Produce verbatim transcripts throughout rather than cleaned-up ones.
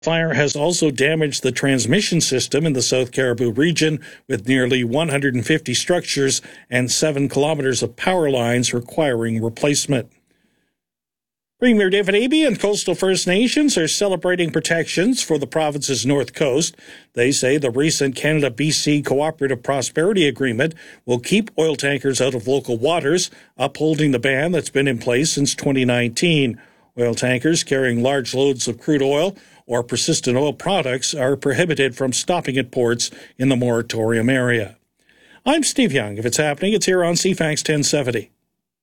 Fire has also damaged the transmission system in the South Caribou region, with nearly one hundred fifty structures and seven kilometers of power lines requiring replacement. Premier David Eby and coastal First Nations are celebrating protections for the province's north coast. They say the recent Canada-B C Cooperative Prosperity Agreement will keep oil tankers out of local waters, upholding the ban that's been in place since twenty nineteen. Oil tankers carrying large loads of crude oil or persistent oil products are prohibited from stopping at ports in the moratorium area. I'm Steve Young. If it's happening, it's here on C FAX ten seventy.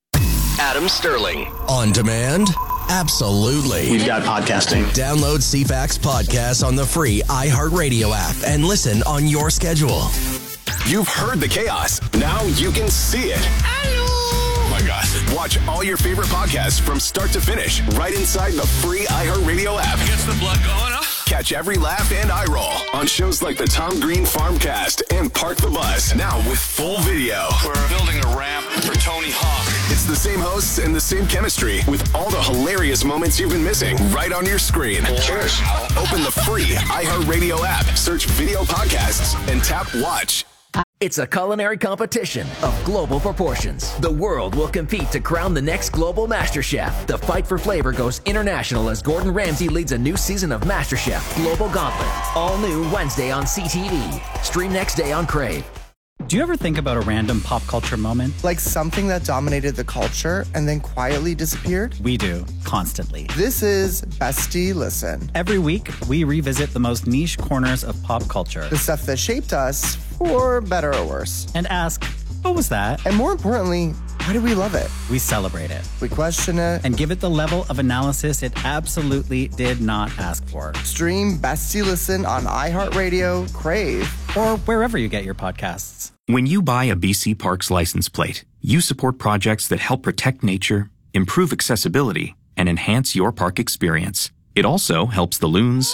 Adam Sterling. On demand? Absolutely. We've got podcasting. Download C FAX Podcast on the free iHeartRadio app and listen on your schedule. You've heard the chaos. Now you can see it. Hello. Oh my God. Watch all your favorite podcasts from start to finish right inside the free iHeartRadio app. Gets the blood going, huh? Catch every laugh and eye roll on shows like the Tom Green Farmcast and Park the Bus. Now with full video. We're building a ramp for Tony Hawk. It's the same hosts and the same chemistry with all the hilarious moments you've been missing right on your screen. Cheers. Open the free iHeartRadio app, search video podcasts, and tap watch. It's a culinary competition of global proportions. The world will compete to crown the next global Master Chef. The fight for flavor goes international as Gordon Ramsay leads a new season of Master Chef Global Gauntlet. All new Wednesday on C T V. Stream next day on Crave. Do you ever think about a random pop culture moment? Like something that dominated the culture and then quietly disappeared? We do, constantly. This is Bestie Listen. Every week, we revisit the most niche corners of pop culture. The stuff that shaped us, for better or worse. And ask, what was that? And more importantly, why do we love it? We celebrate it. We question it. And give it the level of analysis it absolutely did not ask for. Stream Bestie Listen on iHeartRadio, Crave, or wherever you get your podcasts. When you buy a B C Parks license plate, you support projects that help protect nature, improve accessibility, and enhance your park experience. It also helps the loons,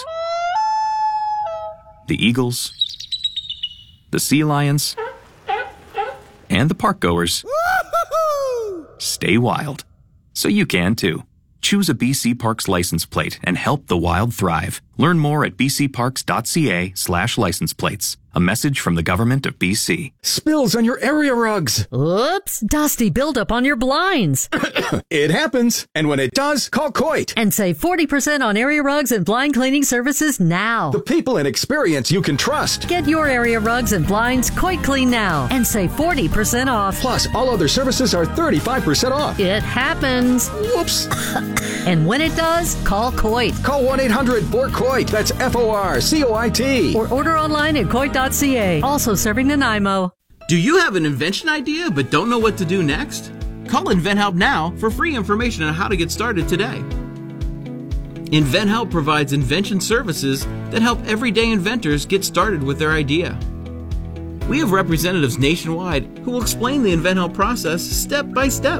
the eagles, the sea lions, and the park goers stay wild. So you can too. Choose a B C Parks license plate and help the wild thrive. Learn more at bcparks.ca slash license plates. A message from the government of B C. Spills on your area rugs. Oops, dusty buildup on your blinds. It happens. And when it does, call Coit. And save forty percent on area rugs and blind cleaning services now. The people and experience you can trust. Get your area rugs and blinds Coit Clean now and save forty percent off. Plus, all other services are thirty-five percent off. It happens. Whoops. And when it does, call Coit. Call one eight hundred four C O I T. That's F O R C O I T. Or order online at coit dot c a. Also serving Nanaimo. Do you have an invention idea but don't know what to do next? Call InventHelp now for free information on how to get started today. InventHelp provides invention services that help everyday inventors get started with their idea. We have representatives nationwide who will explain the InventHelp process step by step.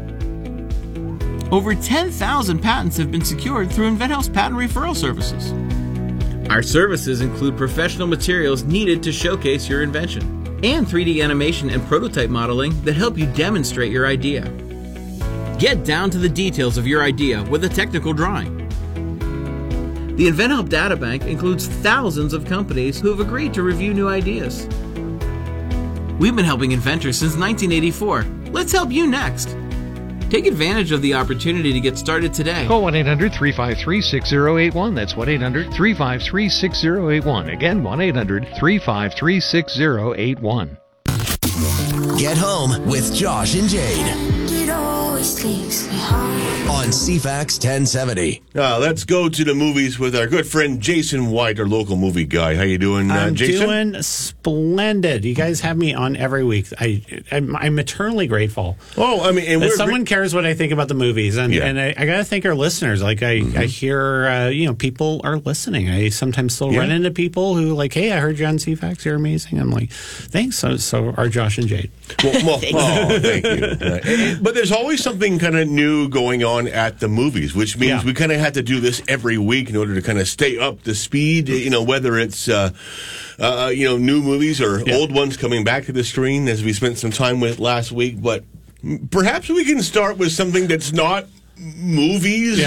Over ten thousand patents have been secured through InventHelp's patent referral services. Our services include professional materials needed to showcase your invention and three D animation and prototype modeling that help you demonstrate your idea. Get down to the details of your idea with a technical drawing. The InventHelp Databank includes thousands of companies who have agreed to review new ideas. We've been helping inventors since nineteen eighty-four. Let's help you next. Take advantage of the opportunity to get started today. Call one eight hundred three five three six zero eight one. That's one eight hundred three five three six zero eight one. Again, one eight hundred three five three six zero eight one. Get home with Josh and Jade. It always takes me home. On C FAX ten seventy. Uh, let's go to the movies with our good friend Jason White, our local movie guy. How you doing, uh, I'm Jason? doing splendid. You guys have me on every week. I, I'm, I'm eternally grateful. Oh, I mean, and that someone cares what I think about the movies, and yeah. and I, I got to thank our listeners. Like I, mm-hmm. I hear, uh, you know, people are listening. I sometimes still yeah. run into people who like, hey, I heard you on C FAX. You're amazing. I'm like, thanks. So, so are Josh and Jade. Well, well oh, thank you. Uh, but there's always something kind of new going on at the movies, which means yeah. we kind of have to do this every week in order to kind of stay up to speed. You know, whether it's uh, uh, you know new movies or yeah. old ones coming back to the screen, as we spent some time with last week. But perhaps we can start with something that's not movies. Yeah.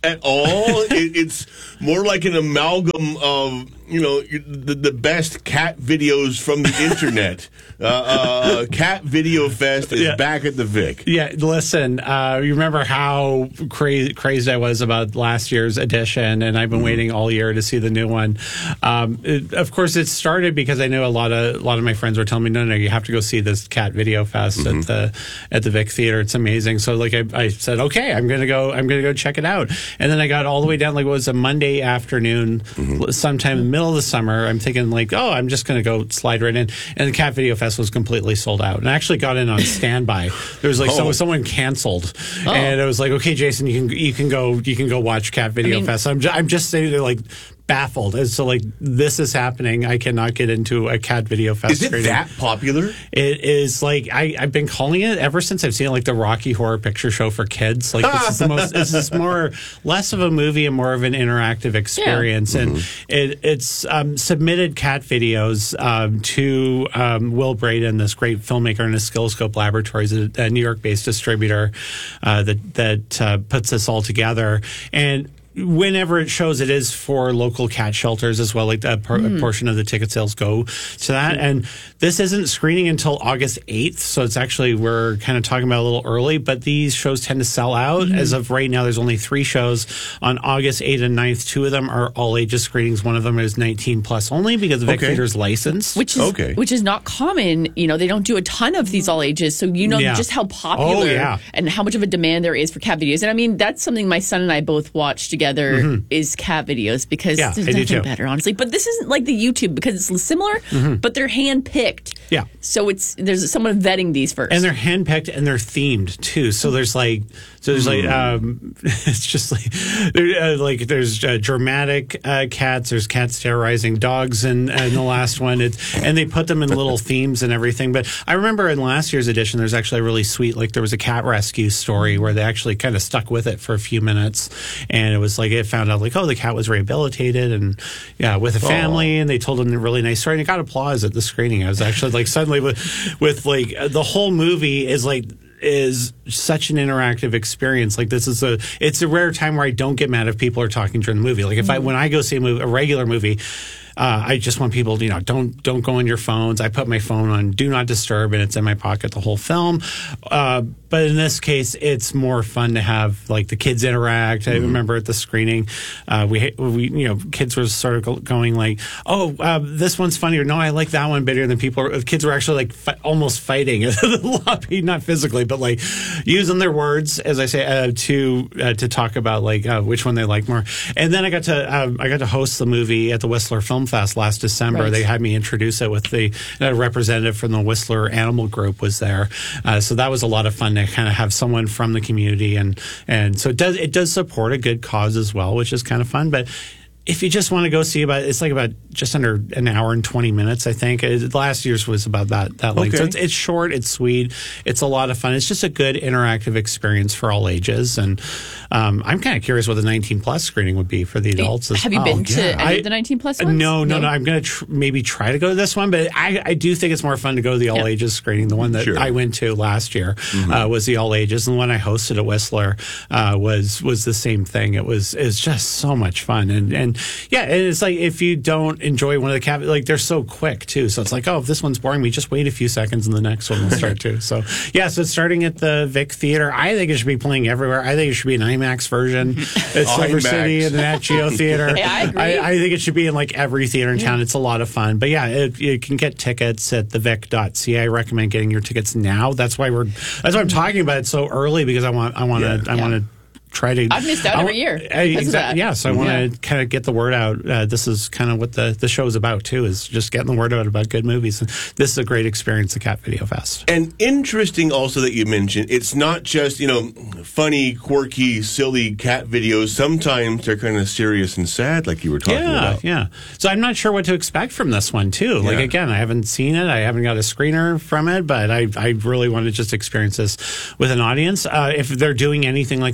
at all. it, it's more like an amalgam of, you know, the, the best cat videos from the internet. uh, uh, Cat Video Fest is yeah. back at the Vic. Yeah, listen, uh, you remember how crazy, crazy I was about last year's edition, and I've been mm-hmm. waiting all year to see the new one. Um, it, of course, it started because I knew a lot of a lot of my friends were telling me, no, no, you have to go see this Cat Video Fest mm-hmm. at the at the Vic Theater. It's amazing. So, like, I, I said, okay, I'm gonna go. I'm gonna go check it out. And then I got all the way down. Like, it was a Monday afternoon, mm-hmm. sometime in the middle of the summer. I'm thinking, like, oh, I'm just gonna go slide right in. And the Cat Video Fest was completely sold out. And I actually got in on standby. There was like oh. so, someone canceled, oh. and it was like, okay, Jason, you can you can go you can go watch Cat Video I mean, Fest. I'm just, I'm just saying, they're like. Baffled as to like this is happening. I cannot get into a Cat Video Fest. Is it screening. That popular? It is like I, I've been calling it ever since I've seen like the Rocky Horror Picture Show for kids. Like this is the most. This is more less of a movie and more of an interactive experience. Yeah. And mm-hmm. it, it's um, submitted cat videos um, to um, Will Braden, this great filmmaker in Oscilloscope Laboratories, a, a New York-based distributor uh, that that uh, puts this all together. And whenever it shows, it is for local cat shelters as well. Like a, por- mm. a portion of the ticket sales go to that. And this isn't screening until August eighth. So it's actually, we're kind of talking about a little early, but these shows tend to sell out. Mm. As of right now, there's only three shows on August eighth and ninth. Two of them are all ages screenings. One of them is nineteen plus only because the Vic okay. Theater's licensed. Which is, okay. which is not common. You know, they don't do a ton of these all ages. So you know yeah. just how popular oh, yeah. and how much of a demand there is for cat videos. And I mean, that's something my son and I both watch together. Mm-hmm. Is cat videos because yeah, there's nothing better, honestly. But this isn't like the YouTube because it's similar, mm-hmm. but they're hand picked. Yeah. So it's there's someone vetting these first, and they're hand picked and they're themed too. So there's like so there's like um, it's just like there, uh, like there's uh, dramatic uh, cats. There's cats terrorizing dogs, and in, in the last one, it's and they put them in little themes and everything. But I remember in last year's edition, there's actually a really sweet like there was a cat rescue story where they actually kind of stuck with it for a few minutes, and it was like it found out like, oh, the cat was rehabilitated and yeah, with a family, oh. and they told him a really nice story, and it got applause at the screening. I was actually like suddenly with, with like the whole movie is like is such an interactive experience. Like this is a it's a rare time where I don't get mad if people are talking during the movie. Like if mm-hmm. I when I go see a movie, a regular movie. Uh, I just want people to, you know, don't don't go on your phones. I put my phone on Do Not Disturb, and it's in my pocket the whole film. Uh, but in this case, it's more fun to have, like, the kids interact. Mm-hmm. I remember at the screening, uh, we, we, you know, kids were sort of going like, oh, uh, this one's funnier. No, I like that one better than people. Are, kids were actually, like, fi- almost fighting in the lobby, not physically, but, like, using their words, as I say, uh, to uh, to talk about, like, uh, which one they like more. And then I got to um, I got to host the movie at the Whistler Film Fest last December. Right. They had me introduce it with the uh, representative from the Whistler Animal Group was there. Uh, so that was a lot of fun to kind of have someone from the community. And, and so it does, it does support a good cause as well, which is kind of fun. But if you just want to go see about, it's like about just under an hour and twenty minutes, I think. It, last year's was about that that length. Okay. So it's, it's short, it's sweet, it's a lot of fun. It's just a good interactive experience for all ages. And um, I'm kind of curious what the nineteen plus screening would be for the adults. Have you oh, been yeah. to any I, of the nineteen plus ones? No, no, no. no. I'm going to tr- maybe try to go to this one, but I, I do think it's more fun to go to the all yeah. ages screening. The one that sure. I went to last year mm-hmm. uh, was the all ages, and the one I hosted at Whistler uh, was was the same thing. It was it's just so much fun, and and yeah. And it's like if you don't enjoy one of the cat, like they're so quick too. So it's like, oh, if this one's boring me, just wait a few seconds and the next one will start too. So yeah, so it's starting at the Vic Theater. I think it should be playing everywhere. I think it should be an IMAX version at Silver City and the Nat Geo Theater. Yeah, I agree. I, I think it should be in like every theater in town. It's a lot of fun. But yeah, it, you can get tickets at the vic dot c a. I recommend getting your tickets now. That's why we're. That's why I'm talking about it so early because I want. I want to. Yeah. I want to. Try to. I've missed out every year. I, exactly. Yeah, so I want to yeah. kind of get the word out. Uh, this is kind of what the, the show is about too. Is just getting the word out about good movies. And this is a great experience, the Cat Video Fest. And interesting also that you mentioned it's not just you know funny, quirky, silly cat videos. Sometimes they're kind of serious and sad, like you were talking yeah, about. Yeah, So I'm not sure what to expect from this one too. Like yeah. again, I haven't seen it. I haven't got a screener from it, but I I really want to just experience this with an audience. Uh, if they're doing anything like the twenty twenty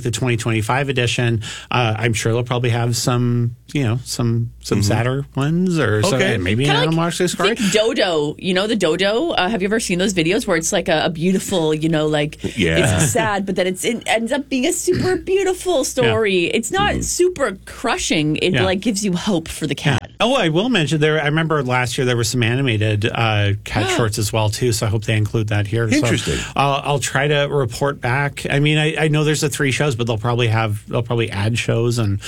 twenty-five edition. Uh, I'm sure they'll probably have some, you know, some some mm-hmm. sadder ones, or okay. so, maybe an Kinda Animal like, Marks story. Think Dodo. You know the Dodo? Uh, have you ever seen those videos where it's like a, a beautiful, you know, like yeah. it's sad, but then it's, it ends up being a super beautiful story. Yeah. It's not mm-hmm. super crushing. It yeah. like gives you hope for the cat. Yeah. Oh, I will mention there. I remember last year there were some animated uh, cat shorts as well too. So I hope they include that here. Interesting. So I'll, I'll try to report back. I mean, I, I know there's the three shows, but they'll probably have they'll probably add shows and.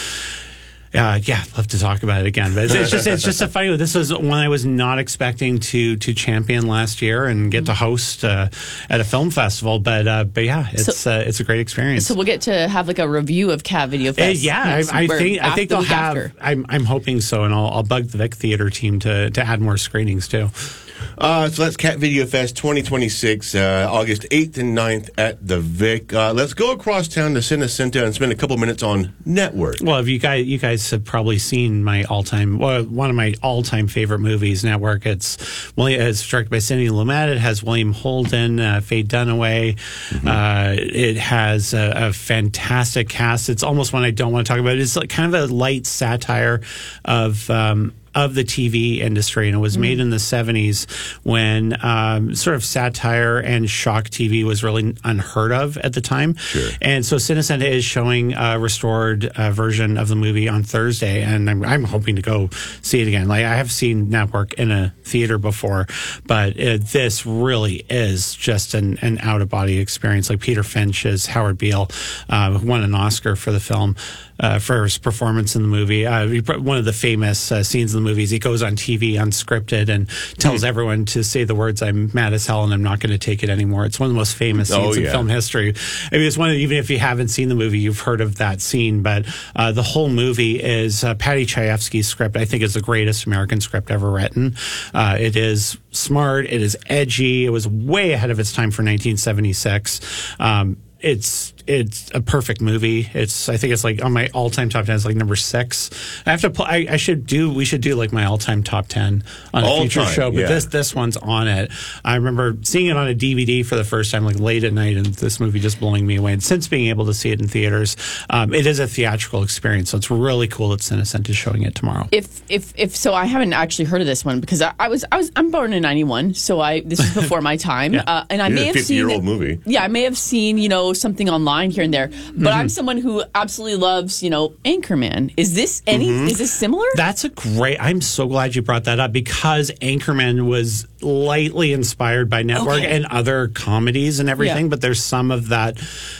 Uh, yeah, I'd love to talk about it again. But it's, it's just it's just a funny. This was one I was not expecting to to champion last year and get to host uh, at a film festival. But uh, but yeah, it's so, uh, it's a great experience. So we'll get to have like a review of Cat Video Fest. Uh, yeah, I, I think I think they'll have. After. I'm I'm hoping so, and I'll I'll bug the Vic Theater team to to add more screenings too. Uh, so that's Cat Video Fest twenty twenty-six, uh, August eighth and ninth at the Vic. Uh, let's go across town to Cinecenta and spend a couple minutes on Network. Well, if you guys, you guys have probably seen my all-time, well, one of my all-time favorite movies, Network. It's William, it's directed by Sidney Lumet. It has William Holden, uh, Faye Dunaway. Mm-hmm. Uh, it has a, a fantastic cast. It's almost one I don't want to talk about. It's like kind of a light satire of. Um, of the T V industry, and it was made in the seventies when um, sort of satire and shock T V was really unheard of at the time. Sure. And so Cinecenta is showing a restored uh, version of the movie on Thursday, and I'm, I'm hoping to go see it again. Like I have seen Network in a theater before, but it, this really is just an, an out-of-body experience. Like Peter Finch as Howard Beale, uh, won an Oscar for the film. Uh, for his performance in the movie. Uh, one of the famous uh, scenes in the movie is he goes on T V unscripted and tells mm. everyone to say the words, "I'm mad as hell and I'm not going to take it anymore." It's one of the most famous scenes oh, yeah. in film history. I mean, it's one of, even if you haven't seen the movie, you've heard of that scene. But uh, the whole movie is uh, Paddy Chayefsky's script. I think is the greatest American script ever written. Uh, it is smart. It is edgy. It was way ahead of its time for nineteen seventy-six. Um, It's it's a perfect movie. It's I think it's like on my all time top ten. It's like number six. I have to. Pl- I, I should do. We should do like my all time top ten on all a future time, show. But yeah. this this one's on it. I remember seeing it on a D V D for the first time, like late at night, and this movie just blowing me away. And since being able to see it in theaters, um, it is a theatrical experience. So it's really cool that Cinecenta is showing it tomorrow. If if if so, I haven't actually heard of this one because I, I was I was I'm born in ninety-one, so I this is before my time, yeah. uh, and I It may is a have fifty seen year old movie. Yeah, I may have seen you know something online here and there, but mm-hmm. I'm someone who absolutely loves you know Anchorman. Is this any? Mm-hmm. Is this similar? That's a great. I'm so glad you brought that up because Anchorman was lightly inspired by Network okay. and other comedies and everything, yeah. but there's some of that.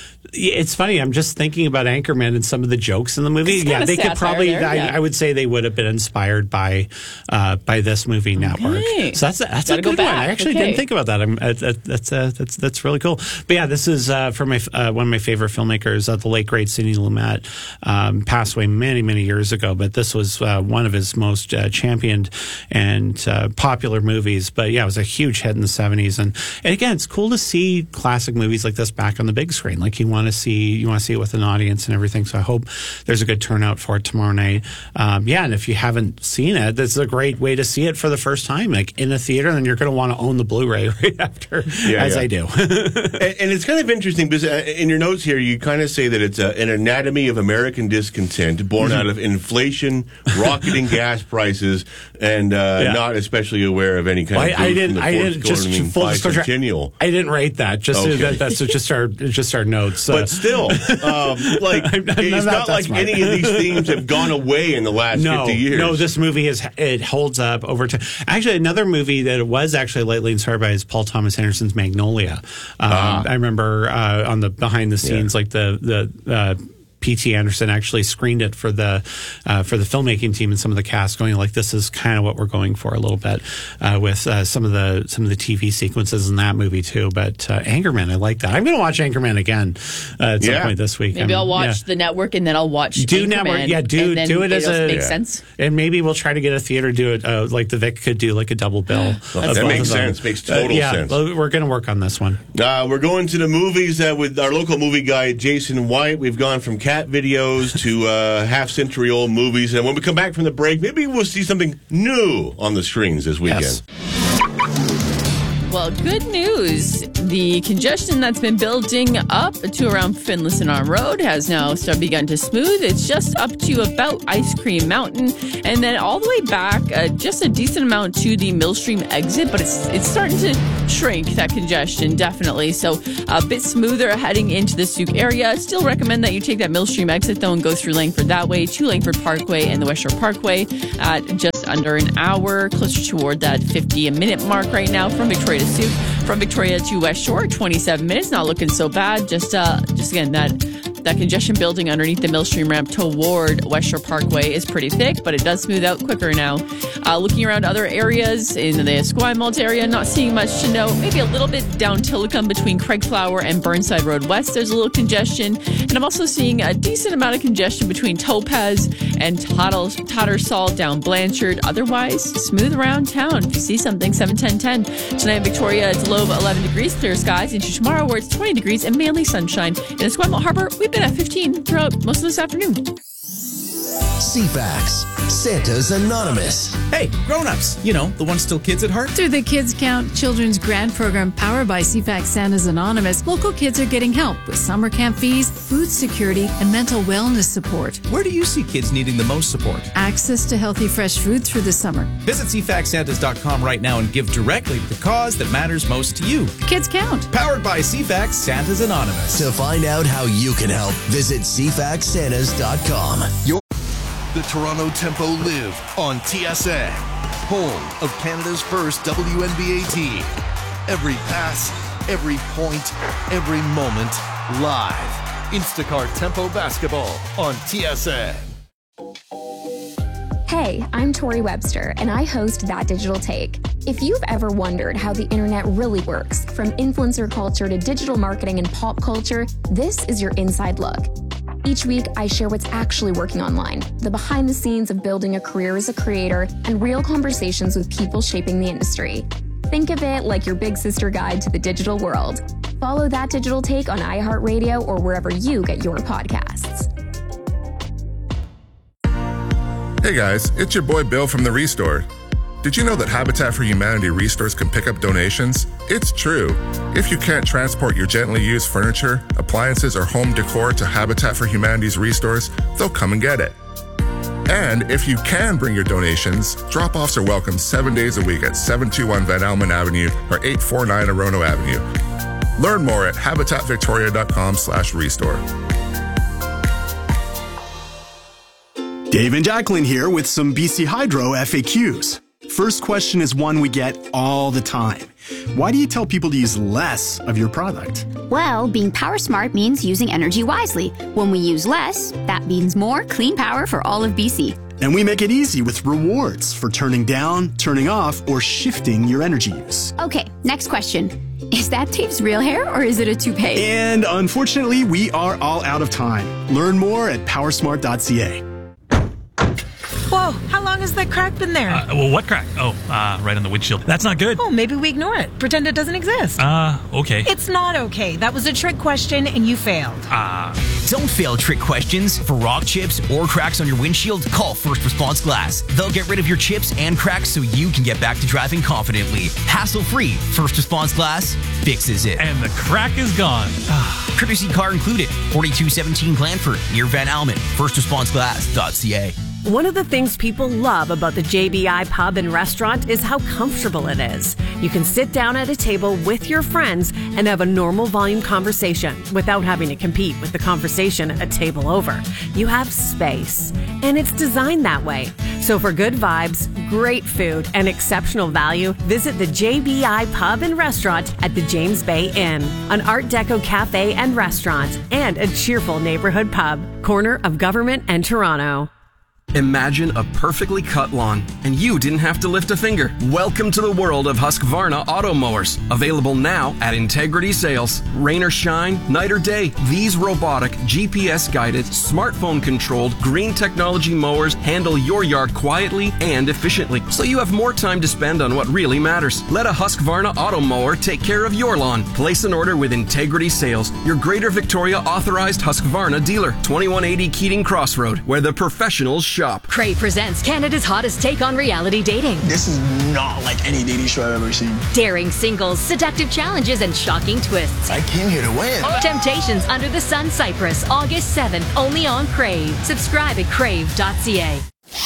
It's funny. I'm just thinking about Anchorman and some of the jokes in the movie. It's yeah, they could probably. there, I, yeah. I would say they would have been inspired by uh, by this movie Network. Okay. So that's that's Gotta a good go one. back. I actually okay. didn't think about that. I'm, uh, that's uh, that's that's really cool. But yeah, this is uh, from my uh, one of my favorite filmmakers, uh, the late great Sidney Lumet, um, passed away many many years ago. But this was uh, one of his most uh, championed and uh, popular movies. But yeah, it was a huge hit in the seventies. And, and again, it's cool to see classic movies like this back on the big screen. Like you want to see you want to see it with an audience and everything. So I hope there's a good turnout for it tomorrow night. Um, yeah, and if you haven't seen it, this is a great way to see it for the first time, like in a theater. And then you're going to want to own the Blu-ray right after, yeah, as yeah. I do. and, and it's kind of interesting because in your notes here, you kind of say that it's a, an anatomy of American discontent born out of inflation, rocketing gas prices, and uh, yeah. not especially aware of any kind well, of. I, I didn't. I didn't just full disclosure. Centennial. I didn't write that. Just okay. that, that's just our just our notes. But uh, still, um, like I'm, I'm it's not, not like smart. Any of these themes have gone away in the last no, fifty years. No, this movie is it holds up over time. Actually, another movie that was actually lately inspired by is Paul Thomas Anderson's Magnolia. Um, ah. I remember uh, on the behind the scenes, yeah. like the the. Uh, P T Anderson actually screened it for the uh, for the filmmaking team and some of the cast, going like, "This is kind of what we're going for a little bit uh, with uh, some of the some of the T V sequences in that movie too." But uh, Anchorman, I like that. I'm going to watch Anchorman again uh, at some yeah. point this week. Maybe I'm, I'll watch yeah. the Network and then I'll watch do Anchorman, Network. Yeah, do do it as a makes yeah. sense. And maybe we'll try to get a theater do it uh, like the Vic could do like a double bill. That makes sense. Makes total uh, yeah, sense. Well, we're going to work on this one. Uh, we're going to the movies uh, with our local movie guy Jason White. We've gone from cat videos to uh, half-century-old movies. And when we come back from the break, maybe we'll see something new on the screens this weekend. Yes. Well, good news. The congestion that's been building up to around Finlayson Road has now started begun to smooth. It's just up to about Ice Cream Mountain, and then all the way back, uh, just a decent amount to the Millstream exit, but it's it's starting to shrink, that congestion, definitely. So a bit smoother heading into the Souk area. Still recommend that you take that Millstream exit, though, and go through Langford that way to Langford Parkway and the West Shore Parkway at just under an hour, closer toward that fifty-minute mark right now from Victoria to Souk. From Victoria to West Shore, twenty-seven minutes. Not looking so bad. Just, uh, just again, that that congestion building underneath the Millstream ramp toward West Shore Parkway is pretty thick, but it does smooth out quicker now. Uh, looking around other areas in the Esquimalt area, not seeing much to note. Maybe a little bit down Tillicum between Craigflower and Burnside Road West. There's a little congestion. And I'm also seeing a decent amount of congestion between Topaz and Tattersall down Blanchard. Otherwise, smooth around town. If you see something, seven ten ten. Tonight in Victoria, it's a low of eleven degrees, clear skies. Into tomorrow, where it's twenty degrees and mainly sunshine. In Esquimalt Harbor, we've been at fifteen throughout most of this afternoon. C FAX, Santa's Anonymous. Hey, grown-ups, you know, the ones still kids at heart. Through the Kids Count Children's Grant Program powered by C FAX Santa's Anonymous, local kids are getting help with summer camp fees, food security, and mental wellness support. Where do you see kids needing the most support? Access to healthy, fresh food through the summer. Visit c fax santas dot com right now and give directly to the cause that matters most to you. Kids Count. Powered by C FAX Santa's Anonymous. To find out how you can help, visit c fax santas dot com. Your The Toronto Tempo live on T S N, home of Canada's first W N B A team. Every pass, every point, every moment, live. Instacart Tempo Basketball on T S N. Hey, I'm Tori Webster, and I host That Digital Take. If you've ever wondered how the internet really works, from influencer culture to digital marketing and pop culture, this is your inside look. Each week, I share what's actually working online, the behind the scenes of building a career as a creator, and real conversations with people shaping the industry. Think of it like your big sister guide to the digital world. Follow That Digital Take on iHeartRadio or wherever you get your podcasts. Hey guys, it's your boy Bill from The Restore. Did you know that Habitat for Humanity restores can pick up donations? It's true. If you can't transport your gently used furniture, appliances, or home decor to Habitat for Humanity's restores, they'll come and get it. And if you can bring your donations, drop-offs are welcome seven days a week at seven two one Van Almen Avenue or eight four nine Orono Avenue. Learn more at habitat victoria dot com slash restore. Dave and Jacqueline here with some B C Hydro F A Qs. First question is one we get all the time. Why do you tell people to use less of your product? Well, being power smart means using energy wisely. When we use less, that means more clean power for all of B C. And we make it easy with rewards for turning down, turning off, or shifting your energy use. Okay, next question. Is that Dave's real hair or is it a toupee? And unfortunately, we are all out of time. Learn more at power smart dot c a. Whoa, how long has that crack been there? Uh, well, what crack? Oh, uh, right on the windshield. That's not good. Oh, maybe we ignore it. Pretend it doesn't exist. Uh, okay. It's not okay. That was a trick question and you failed. Ah. Uh. Don't fail trick questions. For rock chips or cracks on your windshield, call First Response Glass. They'll get rid of your chips and cracks so you can get back to driving confidently. Hassle-free. First Response Glass fixes it. And the crack is gone. Courtesy car included. forty-two seventeen Glanford, near Van Almen. first response glass dot c a. One of the things people love about the J B I Pub and Restaurant is how comfortable it is. You can sit down at a table with your friends and have a normal volume conversation without having to compete with the conversation a table over. You have space, and it's designed that way. So for good vibes, great food, and exceptional value, visit the J B I Pub and Restaurant at the James Bay Inn, an Art Deco cafe and restaurant, and a cheerful neighborhood pub, corner of Government and Toronto. Imagine a perfectly cut lawn, and you didn't have to lift a finger. Welcome to the world of Husqvarna Auto Mowers. Available now at Integrity Sales. Rain or shine, night or day, these robotic, G P S-guided, smartphone-controlled, green technology mowers handle your yard quietly and efficiently, so you have more time to spend on what really matters. Let a Husqvarna Auto Mower take care of your lawn. Place an order with Integrity Sales, your Greater Victoria authorized Husqvarna dealer. twenty-one eighty Keating Crossroad, where the professionals show shop. Crave presents Canada's hottest take on reality dating. This is not like any dating show I've ever seen. Daring singles, seductive challenges, and shocking twists. I came here to win. Temptations Under the Sun Cyprus, August seventh, only on Crave. Subscribe at crave dot c a.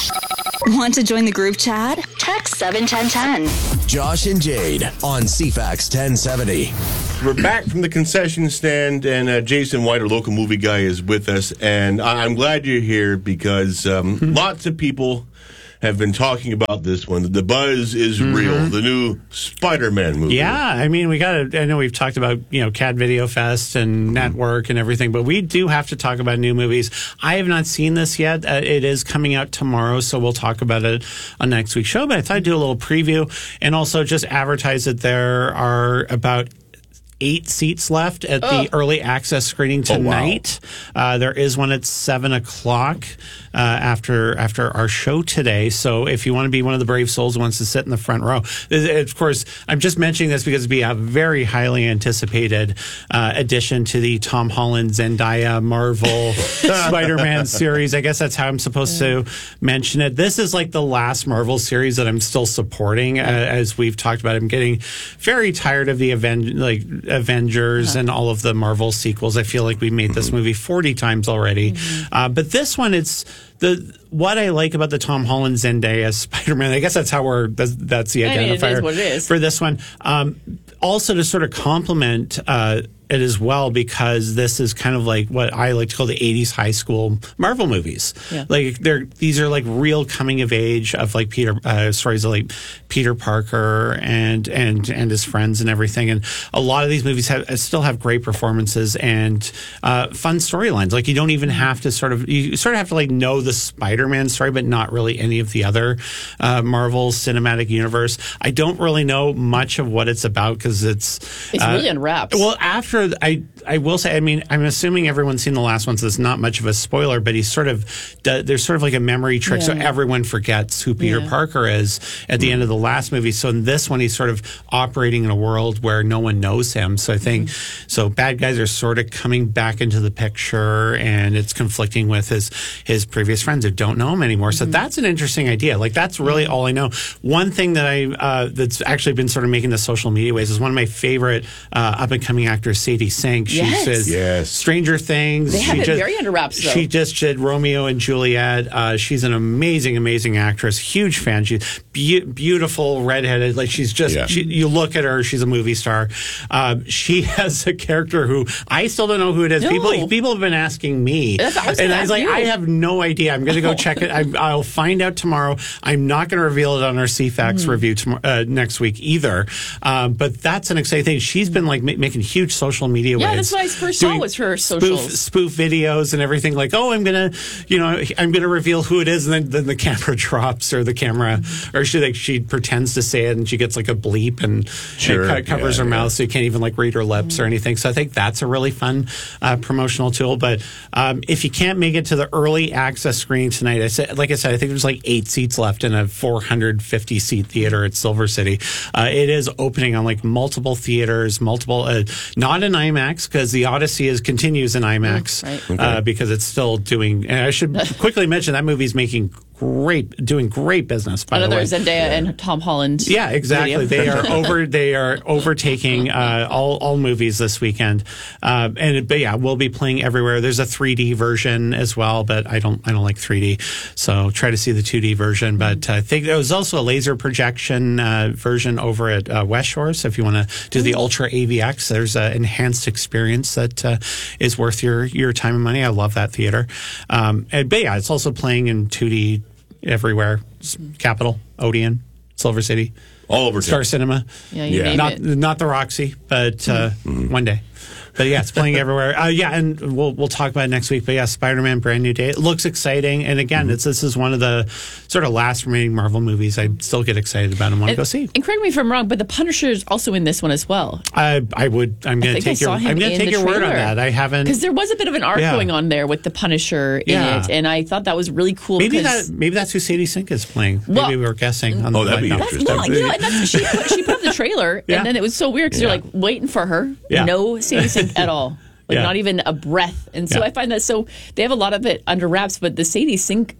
Want to join the group chat? Text seven ten ten. Josh and Jade on C FAX ten seventy. We're back from the concession stand, and uh, Jason White, our local movie guy, is with us. And I- I'm glad you're here because um, lots of people have been talking about this one. The buzz is mm-hmm. real. The new Spider-Man movie. Yeah, I mean, we got to, I know we've talked about, you know, C A D Video Fest and Network and everything, but we do have to talk about new movies. I have not seen this yet. Uh, it is coming out tomorrow, so we'll talk about it on next week's show. But I thought I'd do a little preview and also just advertise that there are about eight seats left at oh. the early access screening tonight. Oh, wow. uh, there is one at seven o'clock uh, after after our show today. So if you want to be one of the brave souls who wants to sit in the front row, of course, I'm just mentioning this because it'd be a very highly anticipated uh, addition to the Tom Holland, Zendaya, Marvel Spider-Man series. I guess that's how I'm supposed yeah. to mention it. This is like the last Marvel series that I'm still supporting. Uh, as we've talked about, I'm getting very tired of the Aven- like Avengers uh-huh. and all of the Marvel sequels. I feel like we made this movie forty times already. Mm-hmm. Uh, but this one, it's the what I like about the Tom Holland Zendaya Spider-Man. I guess that's how we're that's, that's the identifier I mean, it is what it is. For this one. Um, also to sort of complement uh, it as well, because this is kind of like what I like to call the eighties high school Marvel movies. Yeah. Like they're these are like real coming of age of like Peter uh, stories of like Peter Parker and and and his friends and everything. And a lot of these movies have still have great performances and uh, fun storylines. Like you don't even have to sort of you sort of have to like know the Spider-Man story, but not really any of the other uh, Marvel Cinematic Universe. I don't really know much of what it's about because it's it's uh, really unwrapped. Well, after I I will say, I mean, I'm assuming everyone's seen the last one, so it's not much of a spoiler. But he's sort of there's sort of like a memory trick, yeah. so everyone forgets who Peter yeah. Parker is at the mm. end of the last movie. So in this one, he's sort of operating in a world where no one knows him. So I think mm. so. Bad guys are sort of coming back into the picture, and it's conflicting with his his previous friends who don't know him anymore. So mm. that's an interesting idea. Like that's really all I know. One thing that I uh, that's actually been sort of making the social media waves is one of my favorite uh, up and coming actors, Sadie Sink. She yes. says yes. Stranger Things. They have she it just, very under wraps, though. She just did Romeo and Juliet. Uh, she's an amazing, amazing actress. Huge fan. She's be- beautiful, redheaded. Like she's just. Yeah. She, you look at her. She's a movie star. Uh, she has a character who I still don't know who it is. No. People, people have been asking me, That's, I was and I was like, you. I have no idea. I'm going to go check it. I, I'll find out tomorrow. I'm not going to reveal it on our C FAX mm. review tomorrow, uh, next week either. Um, but that's an exciting thing. She's been like ma- making huge social media yeah, waves. That's what I first saw was her socials. Spoof, spoof videos and everything like, oh, I'm going to, you know, I'm going to reveal who it is. And then, then the camera drops or the camera, or she like, she pretends to say it and she gets like a bleep and, sure. and covers yeah, her yeah. mouth so you can't even like read her lips mm-hmm. or anything. So I think that's a really fun uh, promotional tool. But um, if you can't make it to the early access screening tonight, I said, like I said, I think there's like eight seats left in a four hundred fifty seat theater at Silver City. Uh, it is opening on like multiple theaters, multiple, uh, not in IMAX because the Odyssey is continues in IMAX oh, right. uh, okay. because it's still doing. And I should quickly mention that movie's making great, doing great business. By Another the way, Zendaya yeah. and Tom Holland. Yeah, exactly. Video. They are over. They are overtaking uh, all all movies this weekend. Uh, and but yeah, we'll be playing everywhere. There's a three D version as well, but I don't I don't like three D, so try to see the two D version. But I think there was also a laser projection uh, version over at uh, West Shore. So if you want to do the Ultra A V X, there's an enhanced experience that uh, is worth your your time and money. I love that theater. Um, and but yeah, it's also playing in two D everywhere. Capitol, Odeon, Silver City, all over Star town. Cinema. Yeah, you yeah. not it. not the Roxy, but uh, mm-hmm. one day. But yeah, it's playing everywhere. Uh, yeah, and we'll we'll talk about it next week. But yeah, Spider-Man: Brand New Day. It looks exciting, and again, mm-hmm. it's this is one of the sort of last remaining Marvel movies I still get excited about and want to go see. And correct me if I'm wrong, but the Punisher is also in this one as well. I I would. I'm going to take your. I'm going to take your word on that. I haven't because there was a bit of an arc yeah. going on there with the Punisher in yeah. it, and I thought that was really cool. Maybe that maybe that's who Sadie Sink is playing. Well, maybe we were guessing. On oh, the that'd be no. interesting. That's, no, you know, and that's, she put, she put up the trailer, yeah. and then it was so weird because yeah. you're like waiting for her. Yeah. No Sadie Sink at all. Like yeah. not even a breath. And so yeah. I find that so they have a lot of it under wraps, but the Sadie Sink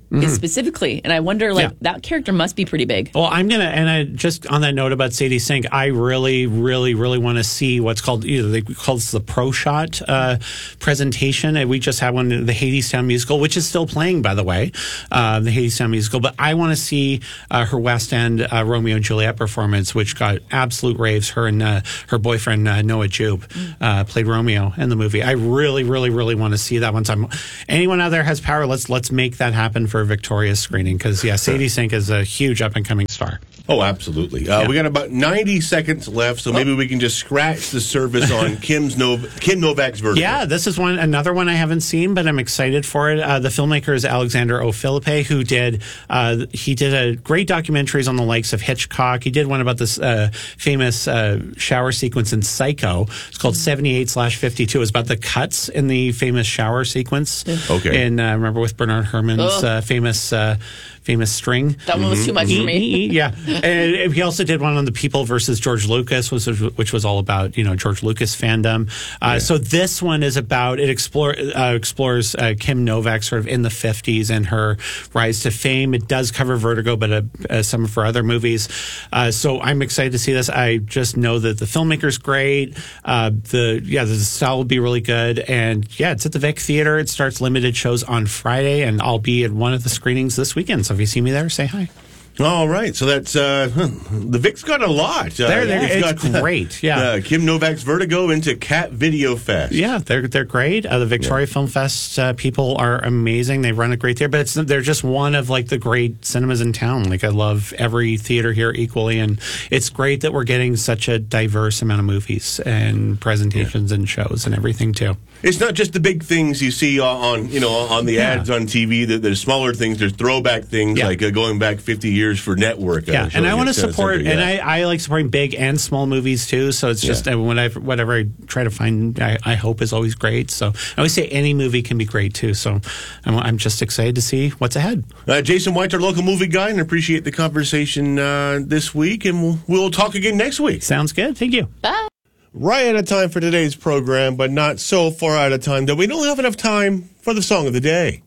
is specifically, and I wonder, like, Yeah. that character must be pretty big. Well, I'm gonna, and I just on that note about Sadie Sink, I really, really, really want to see what's called, you know, they call this the Pro Shot uh, presentation, and we just had one, the Hadestown musical, which is still playing, by the way, uh, the Hadestown musical. But I want to see uh, her West End uh, Romeo and Juliet performance, which got absolute raves. Her and uh, her boyfriend uh, Noah Jupe uh, played Romeo in the movie. I really, really, really want to see that one time. Anyone out there has power? Let's let's make that happen for a Victoria's screening, because yeah, Sadie Sink is a huge up and coming star. Oh, absolutely. Uh, Yeah. We got about ninety seconds left, so maybe we can just scratch the surface on Kim's Nov- Kim Novak's Vertigo. Yeah, this is one another one I haven't seen, but I'm excited for it. Uh, the filmmaker is Alexander O'Philippe, who did uh, he did a great documentaries on the likes of Hitchcock. He did one about this uh, famous uh, shower sequence in Psycho. It's called seventy-eight slash fifty-two. It's about the cuts in the famous shower sequence. Okay. And uh, remember with Bernard Herrmann's Ugh. uh, famous uh, famous string. That one was too much for me. yeah, and he also did one on the People versus George Lucas, which was, which was all about, you know, George Lucas fandom. Uh, yeah. So this one is about it explore, uh, explores uh, Kim Novak sort of in the fifties and her rise to fame. It does cover Vertigo, but uh, uh, some of her other movies. Uh, so I'm excited to see this. I just know that the filmmaker's great. Uh, the yeah, the style will be really good, and yeah, it's at the Vic Theater. It starts limited shows on Friday, and I'll be at one of the screenings this weekend. So if you see me there, say hi. All right, so that's uh, the Vic's got a lot. Uh, They're, they're, it's got, great, yeah. Uh, Kim Novak's Vertigo into Cat Video Fest. Yeah, they're they're great. Uh, the Victoria yeah. Film Fest uh, people are amazing. They run it great there, but it's they're just one of like the great cinemas in town. Like I love every theater here equally, and it's great that we're getting such a diverse amount of movies and presentations yeah. and shows and everything too. It's not just the big things you see on, you know, on the yeah. ads on T V. There's smaller things. There's throwback things yeah. like uh, going back fifty years for network. Yeah, uh, and I want to support, yeah. and I, I like supporting big and small movies too. So it's just yeah. uh, whenever, whatever I try to find, I, I hope is always great. So I always say any movie can be great too. So I'm, I'm just excited to see what's ahead. Uh, Jason White's our local movie guy, and appreciate the conversation uh, this week. And we'll, we'll talk again next week. Sounds good. Thank you. Bye. Right out of time for today's program, but not so far out of time that we don't have enough time for the song of the day.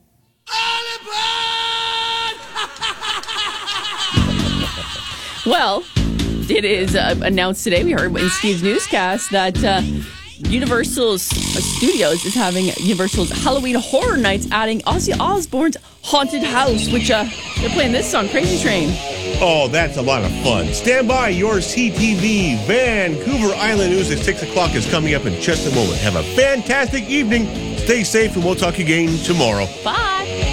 Well, it is uh, announced today, we heard in Steve's newscast, that uh, Universal's uh, Studios is having Universal's Halloween Horror Nights, adding Ozzy Osbourne's Haunted House, which uh, they're playing this song, Crazy Train. Oh, that's a lot of fun. Stand by. Your C T V Vancouver Island News at six o'clock is coming up in just a moment. Have a fantastic evening. Stay safe, and we'll talk again tomorrow. Bye.